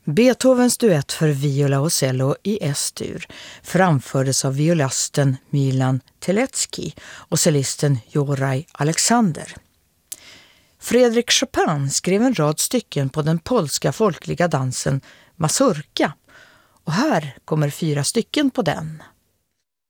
Beethovens duett för viola och cello i S-dur framfördes av violisten Milan Telecki och cellisten Juraj Alexander. Fredrik Chopin skrev en rad stycken på den polska folkliga dansen mazurka, och här kommer 4 stycken på den.